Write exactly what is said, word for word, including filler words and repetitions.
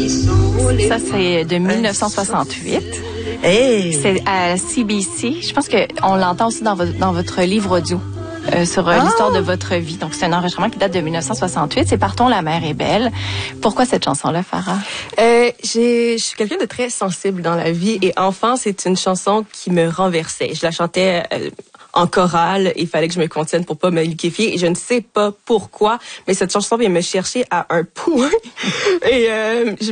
Ça, c'est de mille neuf cent soixante-huit. Hey. C'est à C B C. Je pense qu'on l'entend aussi dans, vo- dans votre livre audio. Euh, sur euh, Ah. l'histoire de votre vie. Donc, c'est un enregistrement qui date de mille neuf cent soixante-huit. C'est Partons, la mer est belle. Pourquoi cette chanson-là, Farah? Euh, j'ai, je suis quelqu'un de très sensible dans la vie et enfant, c'est une chanson qui me renversait. Je la chantais euh, en chorale et il fallait que je me contienne pour pas me liquéfier. Et je ne sais pas pourquoi, mais cette chanson vient me chercher à un point. et euh, je,